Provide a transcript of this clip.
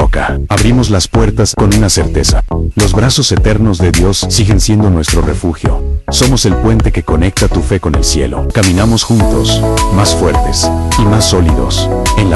toca, abrimos las puertas con una certeza. Los brazos eternos de Dios siguen siendo nuestro refugio. Somos el puente que conecta tu fe con el cielo. Caminamos juntos, más fuertes y más sólidos.